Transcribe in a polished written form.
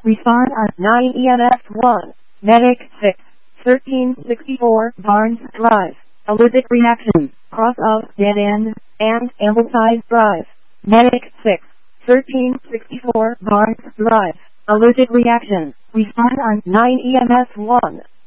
Respond on 9 EMS 1. Medic 6. 1364 Barnes Drive. Allergic reaction. Cross of dead end and Ambleside Drive. Medic 6. 1364 Barnes Drive. Allergic reaction. Respond on 9 EMS 1.